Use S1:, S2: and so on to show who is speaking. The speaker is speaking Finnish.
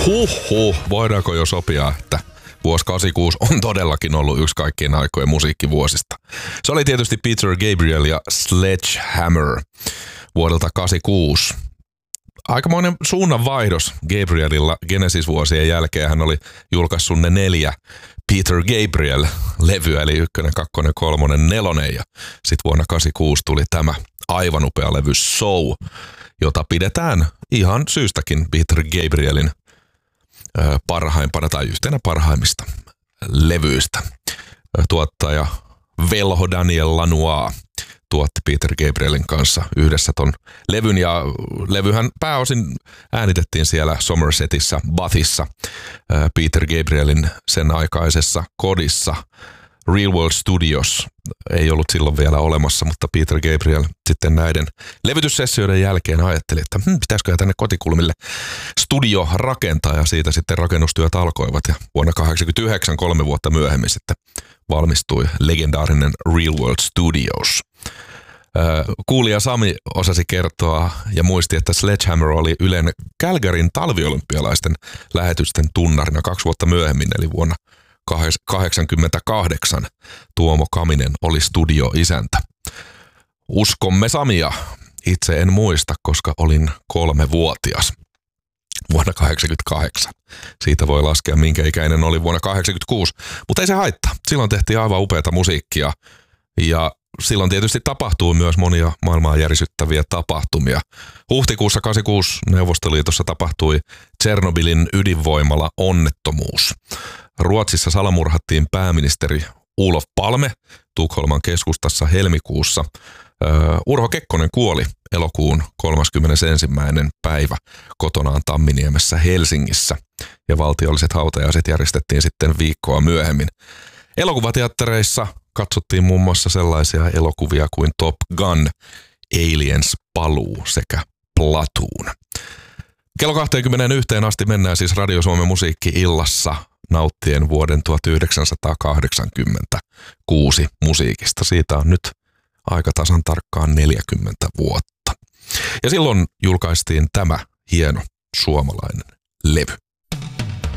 S1: Voidaanko jo sopia, että vuosi 86 on todellakin ollut yksi kaikkien aikojen musiikkivuosista. Se oli tietysti Peter Gabriel ja Sledgehammer vuodelta 86. Aikamoinen suunnanvaihdos Gabrielilla Genesis-vuosien jälkeen. Hän oli julkaissut ne 4 Peter Gabriel-levyä, eli 1, 2, 3, 4. Ja sitten vuonna 86 tuli tämä aivan upea levy So, jota pidetään ihan syystäkin Peter Gabrielin parhaimpana tai yhtenä parhaimmista levyistä. Tuottaja velho Daniel Lanois tuotti Peter Gabrielin kanssa yhdessä ton levyn, ja levyhän pääosin äänitettiin siellä Somersetissä, Bathissa, Peter Gabrielin sen aikaisessa kodissa. Real World Studios ei ollut silloin vielä olemassa, mutta Peter Gabriel sitten näiden levytyssessioiden jälkeen ajatteli, että pitäisikö tänne kotikulmille studio rakentaa, ja siitä sitten rakennustyöt alkoivat, ja vuonna 1989, 3 vuotta myöhemmin sitten valmistui legendaarinen Real World Studios. Kuulija Sami osasi kertoa ja muisti, että Sledgehammer oli Ylen Calgaryn talviolympialaisten lähetysten tunnarina 2 vuotta myöhemmin, eli vuonna 1988 Tuomo Kaminen oli studioisäntä. Uskomme Samia. Itse en muista, koska olin 3-vuotias vuonna 1988. Siitä voi laskea, minkä ikäinen oli vuonna 1986. Mutta ei se haittaa. Silloin tehtiin aivan upeata musiikkia, ja silloin tietysti tapahtui myös monia maailmaa järisyttäviä tapahtumia. Huhtikuussa 1986 Neuvostoliitossa tapahtui Tšernobylin ydinvoimala onnettomuus. Ruotsissa salamurhattiin pääministeri Olof Palme Tukholman keskustassa helmikuussa. Urho Kekkonen kuoli elokuun 31. päivä kotonaan Tamminiemessä Helsingissä, ja valtiolliset hautajaiset järjestettiin sitten viikkoa myöhemmin. Elokuvateattereissa katsottiin muun muassa sellaisia elokuvia kuin Top Gun, Aliens Paluu sekä Platoon. Kello 21 asti mennään siis Radio Suomen musiikki-illassa nauttien vuoden 1986 musiikista. Siitä on nyt aika tasan tarkkaan 40 vuotta. Ja silloin julkaistiin tämä hieno suomalainen levy.